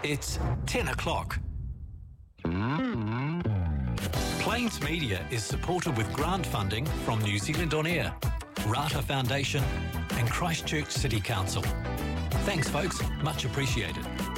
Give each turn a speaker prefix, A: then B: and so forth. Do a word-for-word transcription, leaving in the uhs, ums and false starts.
A: It's ten o'clock. Plains Media is supported with grant funding from New Zealand On Air, Rata Foundation and Christchurch City Council. Thanks folks, much appreciated.